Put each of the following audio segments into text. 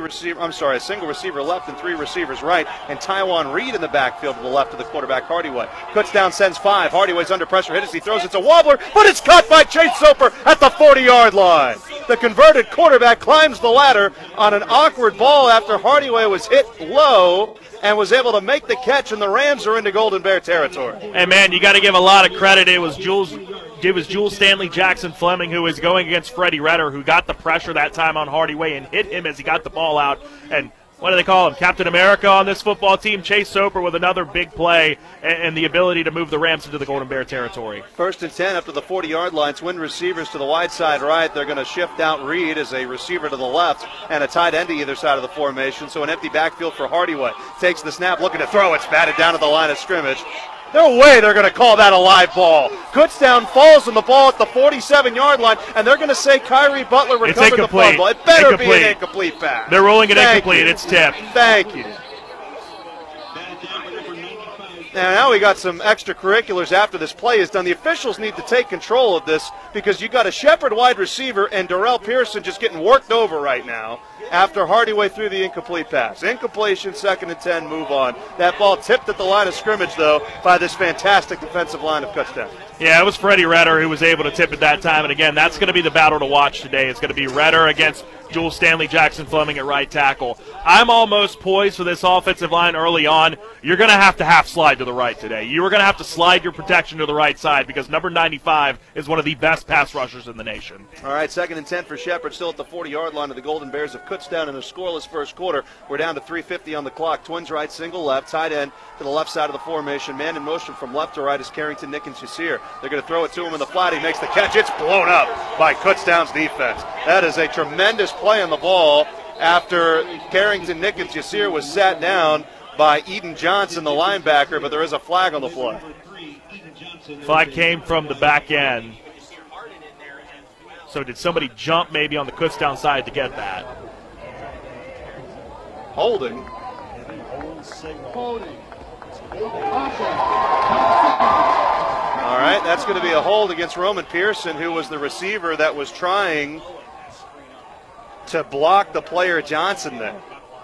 a single receiver left and 3 receivers right, and Taiwan Reed in the backfield to the left of the quarterback, Hardyway. Kutztown sends 5. Hardyway's under pressure, hit as he throws. It's a wobbler, but it's caught by Chase Soper at the 40-yard line. The converted quarterback climbs the ladder on an awkward ball after Hardyway was hit low and was able to make the catch, and the Rams are into Golden Bear territory. Hey, man, you got to give a lot of credit. It was Jules Stanley Jackson Fleming who was going against Freddie Redder, who got the pressure that time on Hardyway and hit him as he got the ball out. And what do they call him? Captain America on this football team. Chase Soper with another big play and the ability to move the Rams into the Golden Bear territory. 1st and 10 up to the 40-yard line. Twin receivers to the wide side right. They're going to shift out Reed as a receiver to the left and a tight end to either side of the formation. So an empty backfield for Hardyway. Takes the snap, looking to throw. It's batted down to the line of scrimmage. No way they're going to call that a live ball. Kutztown falls on the ball at the 47-yard line, and they're going to say Kyrie Butler recovered the fumble. It better be an incomplete pass. They're rolling it incomplete. It's tipped. Thank you. Now we got some extracurriculars after this play is done. The officials need to take control of this because you got a Shepherd wide receiver and Darrell Pearson just getting worked over right now after Hardyway threw the incomplete pass. Incompletion, 2nd and 10, move on. That ball tipped at the line of scrimmage, though, by this fantastic defensive line of Kutztown. Yeah, it was Freddie Redder who was able to tip it that time. And, again, that's going to be the battle to watch today. It's going to be Redder against Jules Stanley Jackson Fleming at right tackle. I'm almost poised for this offensive line early on. You're going to have half slide to the right today. You are going to have to slide your protection to the right side because number 95 is one of the best pass rushers in the nation. All right, 2nd and 10 for Shepherd, still at the 40-yard line of the Golden Bears of Kutztown in a scoreless first quarter. We're down to 3:50 on the clock. Twins right, single left, tight end to the left side of the formation. Man in motion from left to right is Carrington Nickens Yasir. They're going to throw it to him in the flat. He makes the catch. It's blown up by Kutztown's defense. That is a tremendous play on the ball after Carrington Nickens Yasir was sat down by Eden Johnson, the linebacker, but there is a flag on the play. Flag came from the back end. So did somebody jump maybe on the Kutztown side to get that? Holding. All right, that's going to be a hold against Roman Pearson, who was the receiver that was trying to block the player Johnson there.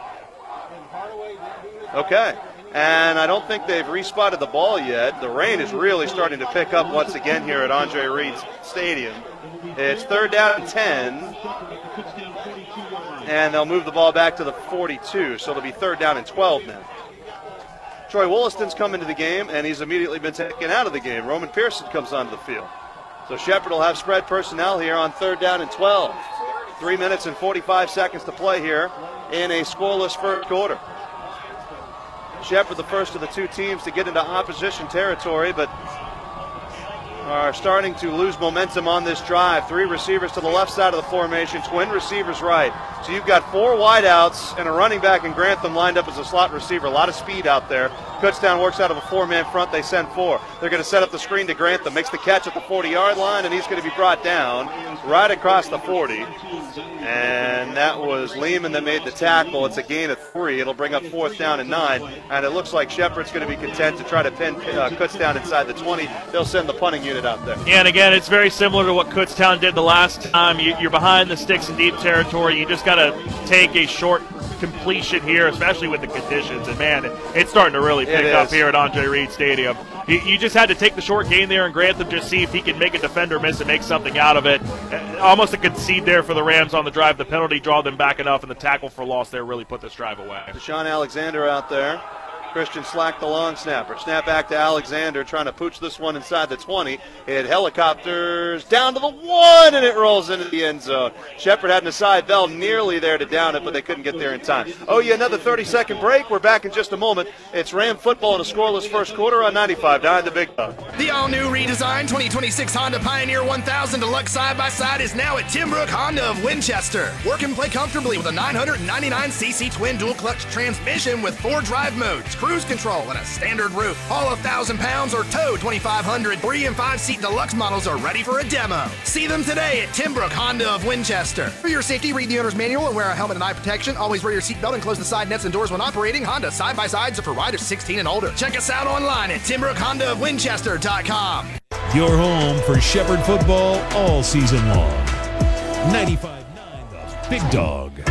Okay, and I don't think they've respotted the ball yet. The rain is really starting to pick up once again here at Andre Reed Stadium. It's 3rd down and 10, and they'll move the ball back to the 42, so it'll be 3rd down and 12 now. Troy Wollaston's come into the game, and he's immediately been taken out of the game. Roman Pearson comes onto the field. So Shepherd will have spread personnel here on 3rd down and 12. 3 minutes and 45 seconds to play here in a scoreless first quarter. Shepherd, the first of the two teams to get into opposition territory, but are starting to lose momentum on this drive. 3 receivers to the left side of the formation, twin receivers right. So you've got 4 wideouts and a running back in Grantham lined up as a slot receiver. A lot of speed out there. Kutztown works out of a 4-man front. They send 4. They're going to set up the screen to Grantham. Makes the catch at the 40-yard line, and he's going to be brought down right across the 40. And that was Lehman that made the tackle. It's a gain of 3. It'll bring up 4th down and 9. And it looks like Shepherd's going to be content to try to pin Kutztown inside the 20. They'll send the punting unit out there. Yeah, and again, it's very similar to what Kutztown did the last time. You're behind the sticks and deep territory. You just got to take a short completion here, especially with the conditions. And, man, it's starting to really pick up here at Andre Reed Stadium. You just had to take the short gain there and Grantham just see if he can make a defender miss and make something out of it. Almost a concede there for the Rams on the drive. The penalty draw them back enough, and the tackle for loss there really put this drive away. Deshaun Alexander out there. Christian Slack, the long snapper. Snap back to Alexander, trying to pooch this one inside the 20. It helicopters down to the 1, and it rolls into the end zone. Shepherd had an aside bell nearly there to down it, but they couldn't get there in time. Oh, yeah, another 30-second break. We're back in just a moment. It's Ram football in a scoreless first quarter on 95.9 The Big Dog. The all-new redesigned 2026 Honda Pioneer 1000 Deluxe side-by-side is now at Timbrook Honda of Winchester. Work and play comfortably with a 999cc twin dual-clutch transmission with 4 drive modes, cruise control, and a standard roof. Haul 1,000 pounds or tow 2,500. 3 and 5 seat deluxe models are ready for a demo. See them today at Timbrook Honda of Winchester. For your safety, read the owner's manual and wear a helmet and eye protection. Always wear your seatbelt and close the side nets and doors when operating. Honda side-by-sides are for riders 16 and older. Check us out online at TimbrookHondaofWinchester.com. Your home for Shepherd football all season long. 95.9 The Big Dog.